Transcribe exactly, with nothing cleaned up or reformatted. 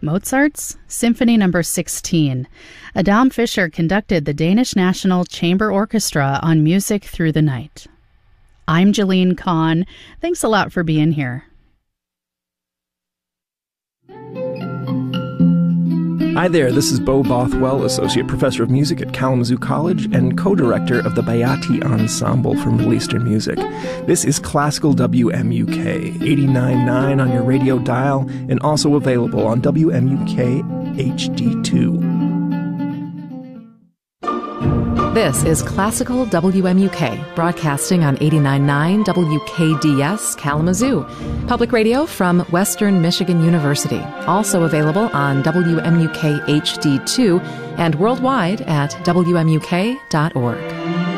Mozart's Symphony Number sixteen. Adam Fischer conducted the Danish National Chamber Orchestra on Music Through the Night. I'm Jalene Kahn. Thanks a lot for being here. Hi there, this is Beau Bothwell, Associate Professor of Music at Kalamazoo College and co-director of the Bayati Ensemble for Middle Eastern Music. This is Classical W M U K, eighty-nine point nine on your radio dial and also available on W M U K H D two. This is Classical W M U K, broadcasting on eighty-nine point nine W K D S Kalamazoo, public radio from Western Michigan University, also available on W M U K H D two and worldwide at W M U K dot org.